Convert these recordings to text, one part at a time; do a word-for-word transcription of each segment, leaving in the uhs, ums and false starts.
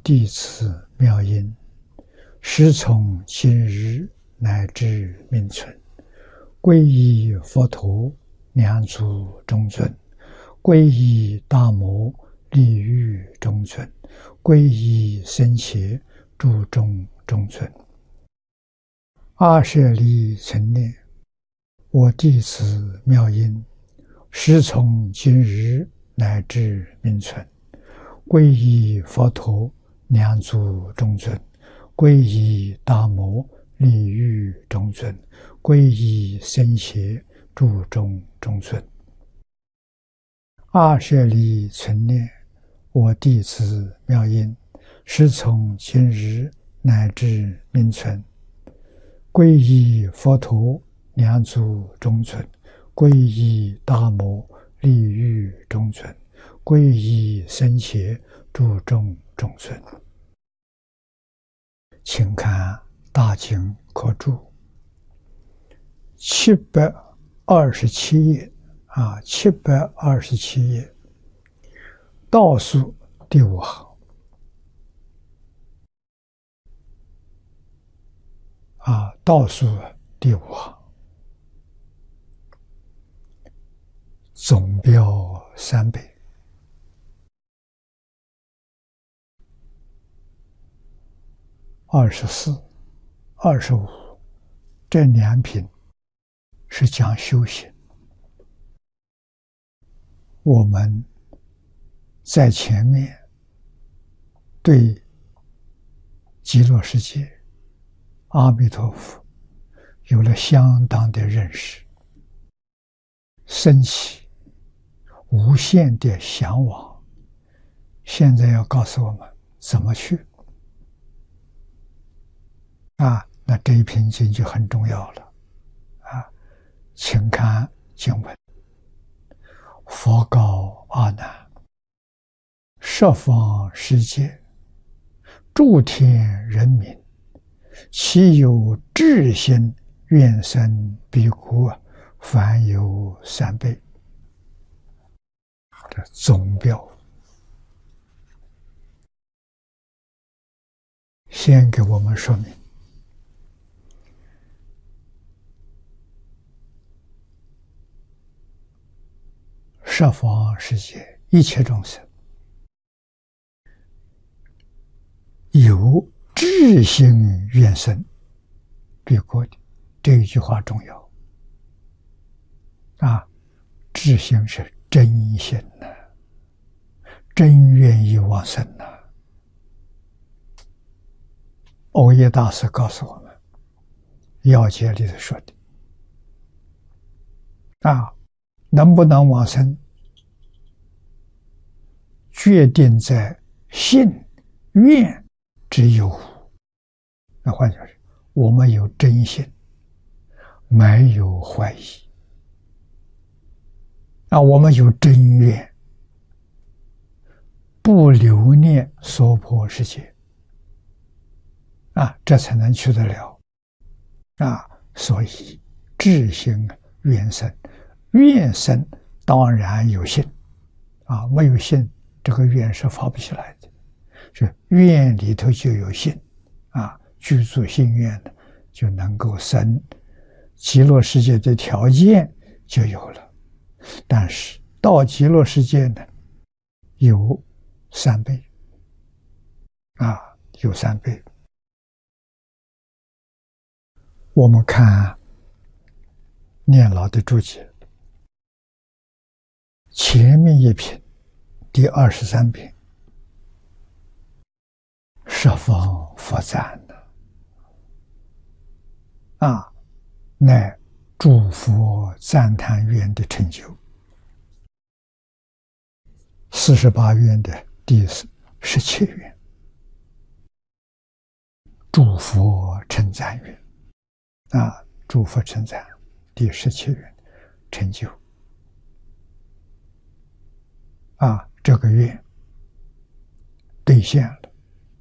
弟子妙音，时从今日乃至命存，皈依佛陀，两足中尊；皈依大摩，利欲中尊；皈依僧伽，注中中尊。阿舍利存念，我弟子妙音，时从今日乃至命存，皈依佛陀，两足中尊；皈依大摩，利欲中尊；皈依僧伽，注中中尊。阿舍利存念，我弟子妙音，时从今日乃至命存，皈依佛陀，两足中尊；皈依大摩，利欲中尊；皈依僧伽，注中中尊。请看大经科注七百二十七页啊，七百二十七页倒数第五行啊，倒数第五行，总标三倍。二十四、二十五这两品是讲修行。我们在前面对极乐世界、阿弥陀佛有了相当的认识，升起无限的向往。现在要告诉我们怎么去啊，那这一篇经就很重要了啊！请看经文：佛告阿难，十方世界，诸天人民，其有至心愿生彼国，凡有三倍。这总标先给我们说明，十方世界一切众生有至心愿生彼国的，这一句话重要啊！至心是真心呐、啊，真愿意往生呐、啊。欧耶大师告诉我们，要解里头说的啊，能不能往生，决定在信愿之有无。那换句话说，我们有真心，没有怀疑啊，我们有真愿，不留恋娑婆世界啊，这才能去得了啊。所以至心愿生，愿生当然有信啊，没有信，这个愿是发不起来的。是愿里头就有信啊，具足信愿的，就能够生极乐世界的条件就有了。但是到极乐世界呢，有三倍啊，有三倍。我们看念老的注解，前面一品第二十三品，十方佛赞的啊，乃诸佛赞叹愿的成就。四十八愿的第十七愿，诸佛称赞愿啊，诸佛称赞第十七愿成就啊，这个愿兑现了。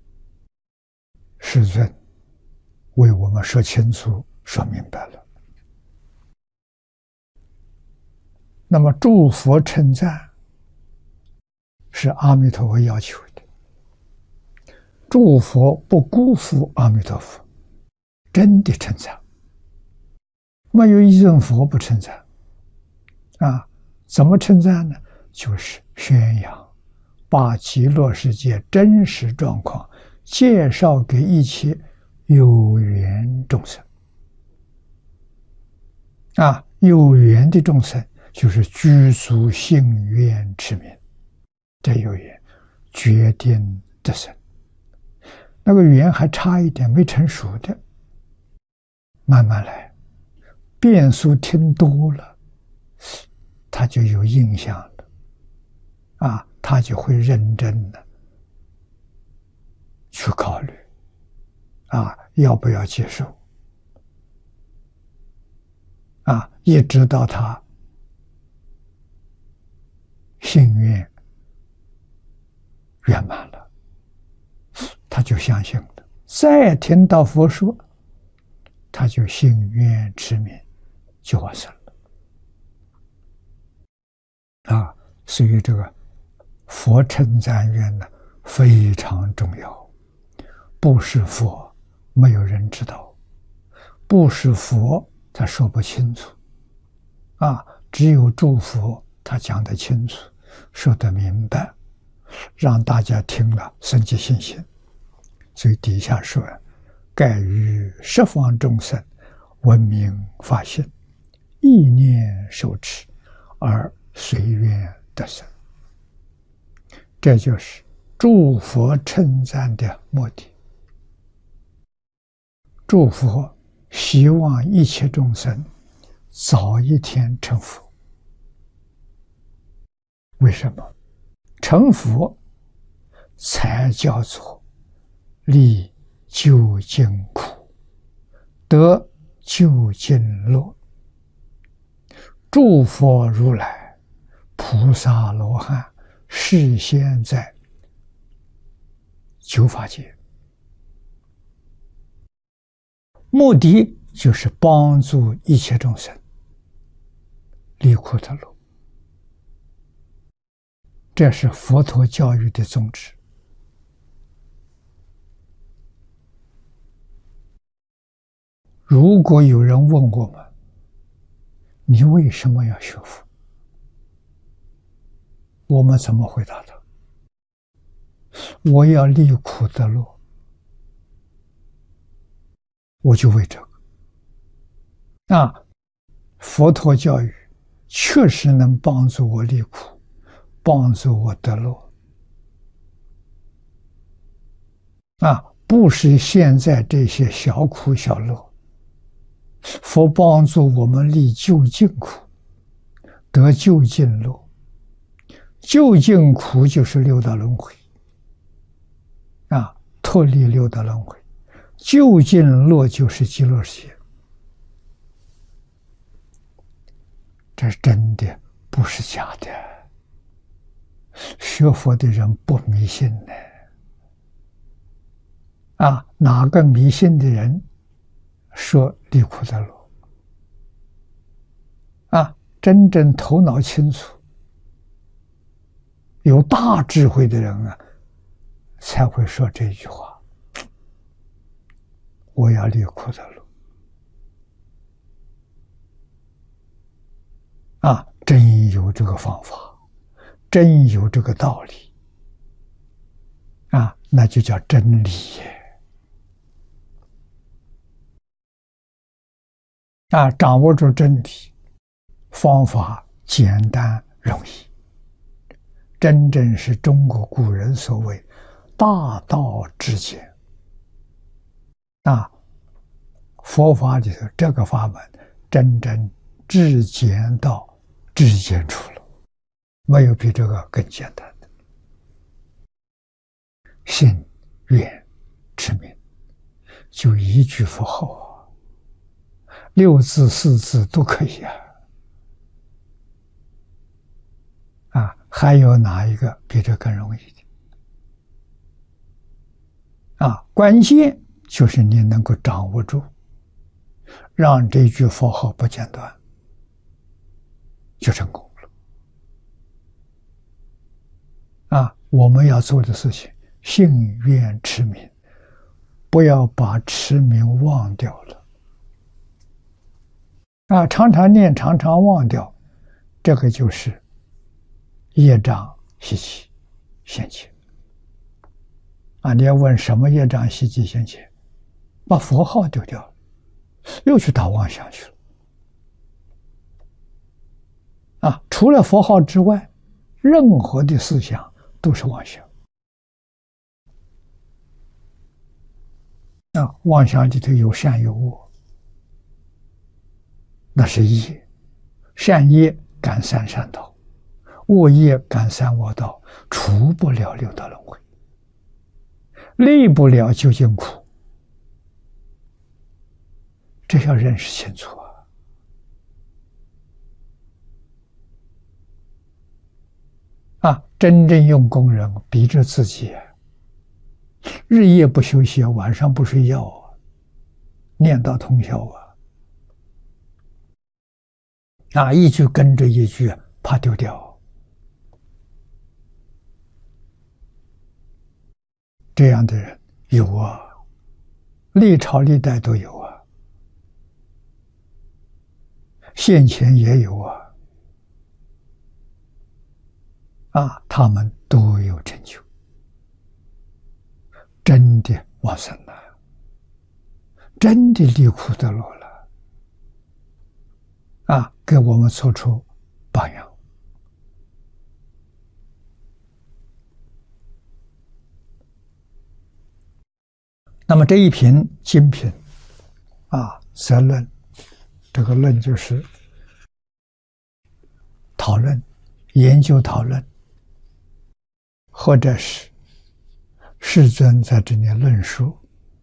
世尊为我们说清楚、说明白了。那么诸佛称赞是阿弥陀佛要求的， 诸佛不辜负阿弥陀佛，真的称赞，没有一尊佛不称赞。啊，怎么称赞呢？就是宣扬，把极乐世界真实状况介绍给一切有缘众生。啊，有缘的众生就是具足信愿持名，这有缘决定得生。那个缘还差一点没成熟的，慢慢来，变数听多了，他就有印象了，啊，他就会认真的去考虑，啊，要不要接受，啊，一直到他心愿圆满了，他就相信了。再听到佛说，他就信愿持名，就完成了。啊，所以这个佛称赞愿呢非常重要。不是佛，没有人知道；不是佛，他说不清楚。啊，只有诸佛他讲得清楚，说得明白，让大家听了生起信心。所以底下说，盖于十方众生闻名发心，意念受持，而随愿得生。这就是诸佛称赞的目的。诸佛希望一切众生早一天成佛。为什么？成佛才叫做离究竟苦，得究竟乐。诸佛如来、菩萨罗汉示现在九法界，目的就是帮助一切众生离苦得乐。这是佛陀教育的宗旨。如果有人问我们，你为什么要学佛？我们怎么回答他？我要离苦得乐，我就为这个。啊，佛陀教育确实能帮助我离苦，帮助我得乐。啊，不是现在这些小苦小乐。佛帮助我们离究竟苦，得究竟乐。究竟苦就是六道轮回，啊，脱离六道轮回。究竟乐就是极乐世界。这是真的，不是假的。学佛的人不迷信呢。啊，哪个迷信的人说离苦得乐？啊，真正头脑清楚、有大智慧的人啊，才会说这句话：我要离苦得乐。啊，真有这个方法，真有这个道理。啊，那就叫真理耶。啊，掌握住真理，方法简单容易，真正是中国古人所谓大道至简。啊，佛法里头这个法门真正至简到至简处了，没有比这个更简单的。信愿持名，就一句佛号啊。六字四字都可以啊！啊，还有哪一个比这更容易的？啊，关键就是你能够掌握住，让这句佛号不间断，就成功了。啊，我们要做的事情，信愿持名， 不要把持名忘掉了啊！常常念，常常忘掉，这个就是业障习气现前啊！你要问什么业障习气现前？把佛号丢掉了，又去打妄想去了啊！除了佛号之外，任何的思想都是妄想啊！妄想里头有善有恶，那是业，善业感三善道，恶业感三恶道，除不了六道轮回，离不了究竟苦，这要认识清楚啊！啊，真正用功人逼着自己，日夜不休息，晚上不睡觉啊，念到通宵啊！啊，一句跟着一句，怕丢掉。这样的人有啊，历朝历代都有啊，现前也有啊。啊，他们都有成就，真的往生了，真的离苦得乐了，啊，给我们做出榜样。那么这一品精品啊，则论，这个论就是讨论、研究、讨论。或者是世尊在这里论述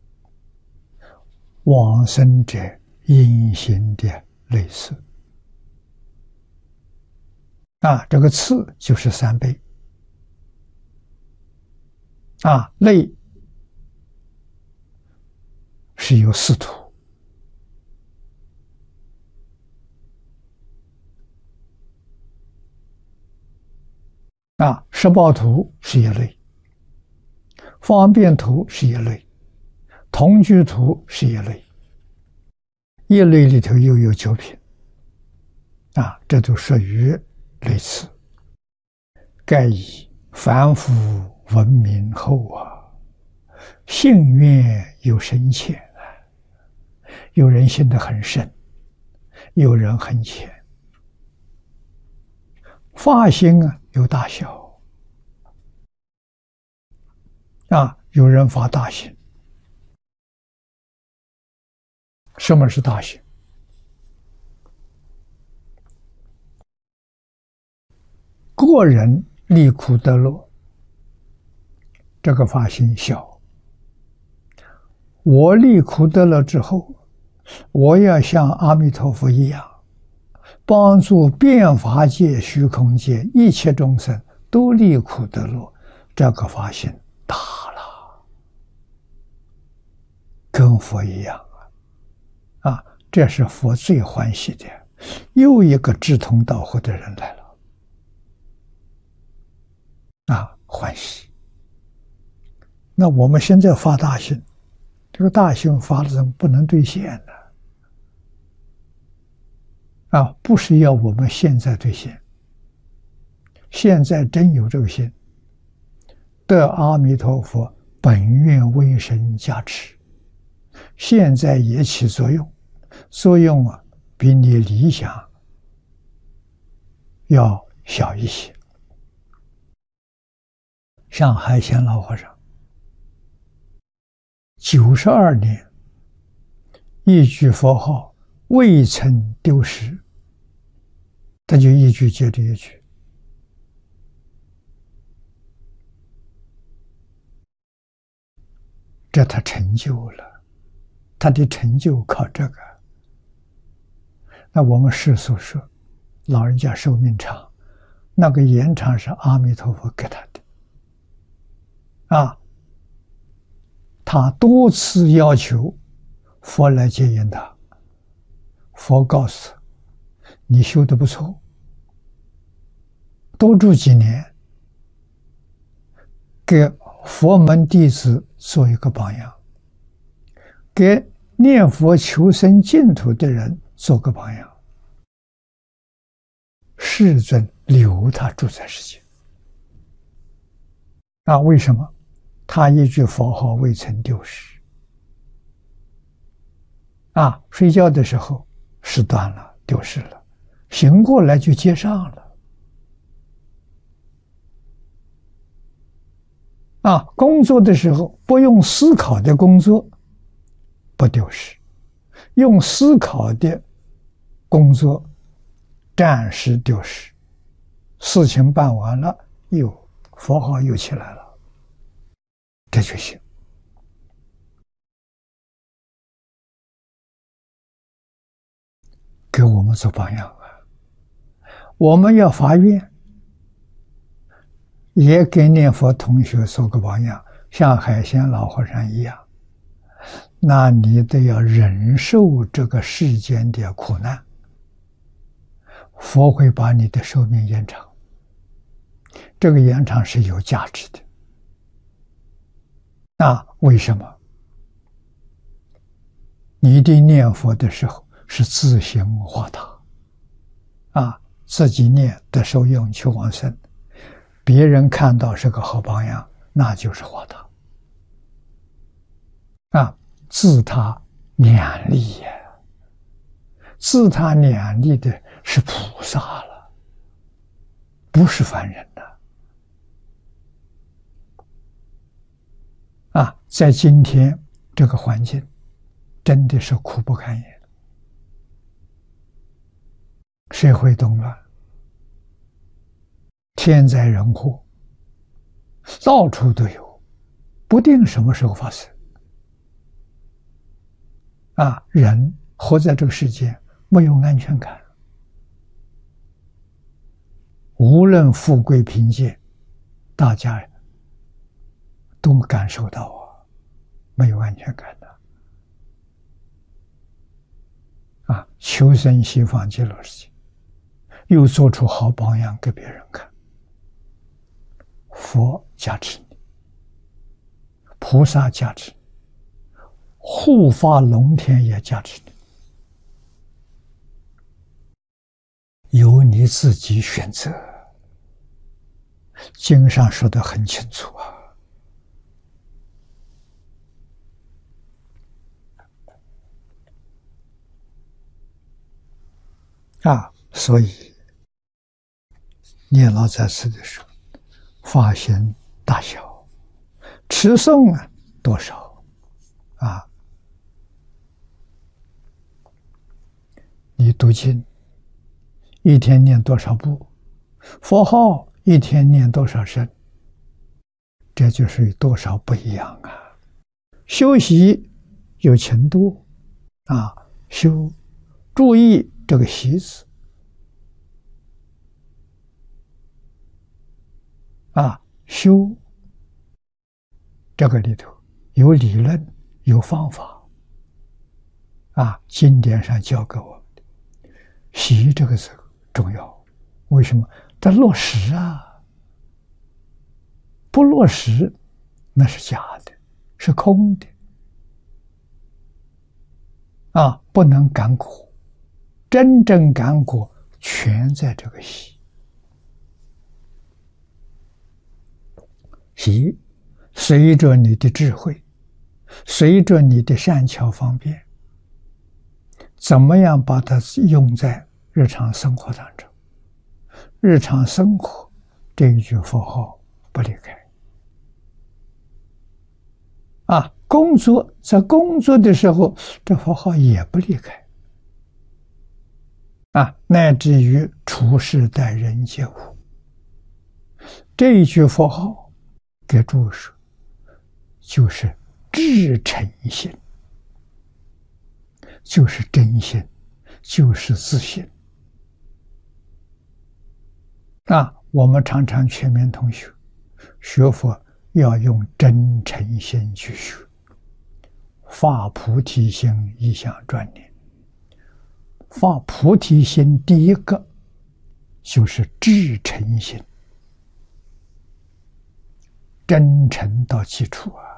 往生者因行的类似啊，这个次就是三倍啊，类是有四图啊，十报图是一类，方便图是一类，同居图是一类，一类里头又有九品啊，这都属于类似。盖以凡夫闻名后啊，信愿有深浅啊，有人信得很深，有人很浅。发心啊有大小啊，有人发大心。什么是大心？个人离苦得乐，这个发心小。我离苦得乐之后，我要像阿弥陀佛一样，帮助遍法界、虚空界一切众生都离苦得乐，这个发心大了，跟佛一样啊！啊，这是佛最欢喜的，又一个志同道合的人来了，啊，欢喜。那我们现在发大心，这个大心发的人不能兑现的。啊，不是要我们现在兑现，现在真有这个心，得阿弥陀佛本愿威神加持，现在也起作用，作用啊比你理想要小一些。像海贤老和尚，九十二年，一句佛号未曾丢失。他就一句接着一句，这他成就了，他的成就靠这个。那我们世俗说，老人家寿命长，那个延长是阿弥陀佛给他的，啊，他多次要求佛来接引他，佛告诉他，你修得不错，多住几年，给佛门弟子做一个榜样， 给念佛求生净土的人做个榜样。世尊留他住在世间。啊，为什么？他一句佛号未曾丢失。啊，睡觉的时候失断了，丢失了，醒过来就接上了。啊，工作的时候不用思考的工作不丢失，用思考的工作暂时丢失，事情办完了，又佛号又起来了，这就行。给我们做榜样啊！我们要发愿，也给念佛同学做个榜样，像海鲜老和尚一样，那你得要忍受这个世间的苦难，佛会把你的寿命延长，这个延长是有价值的。那为什么？你的念佛的时候是自行化他，啊，自己念得受用求往生，别人看到是个好榜样，那就是化他，啊，自他两利呀，自他两利的是菩萨了，不是凡人的。啊，在今天这个环境，真的是苦不堪言。社会动乱，天灾人祸，到处都有，不定什么时候发生。啊，人活在这个世界没有安全感，无论富贵贫贱，大家都感受到啊，没有安全感的。啊，求生西方极乐世界，又做出好榜样给别人看。佛加持你，菩萨加持你，护法龙天也加持你，由你自己选择。经上说得很清楚啊。啊，所以念老在世的时候，发心大小，持诵啊多少啊？你读经一天念多少部，佛号一天念多少声，这就是多少不一样啊。修习有程度啊，修注意这个习字啊，修这个里头有理论有方法啊，经典上教给我们的。习这个字重要，为什么？它落实啊，不落实那是假的，是空的啊，不能感果。真正感果全在这个习。习随着你的智慧，随着你的善巧方便，怎么样把它用在日常生活当中？日常生活这一句佛号不离开。啊，工作在工作的时候，这佛号也不离开。啊，乃至于处事待人接物，这一句佛号给诸位说，就是至诚心，就是真心，就是自信。啊，我们常常劝勉同学学佛要用真诚心去学，发菩提心，一向专念。发菩提心，第一个就是至诚心，真诚到基础啊。